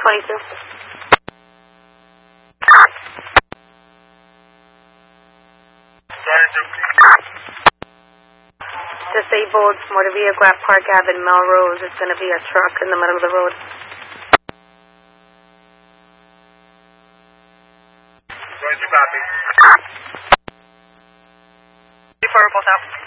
22. Disabled motor vehicle at Park Avenue, Melrose. It's going to be a truck in the middle of the road. Going to copy. 4 report out.